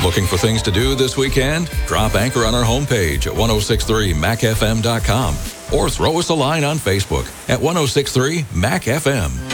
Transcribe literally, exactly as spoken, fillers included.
Looking for things to do this weekend? Drop Anchor on our homepage at ten sixty-three mac f m dot com or throw us a line on Facebook at ten sixty-three mac f m.